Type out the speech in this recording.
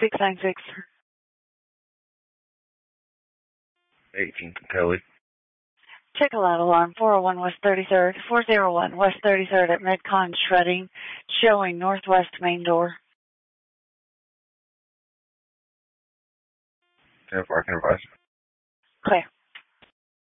696. 18 Kelly. Check a loud alarm, 401 West 33rd, 401 West 33rd at Midcon Shredding, showing northwest main door. 10 parking advice. Clear.